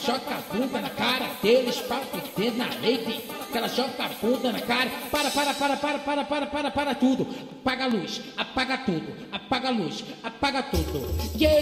joga a bunda na cara deles, pau que na lady. Que ela joga a bunda na cara. Para tudo. Apaga a luz, apaga tudo, apaga a luz, apaga tudo.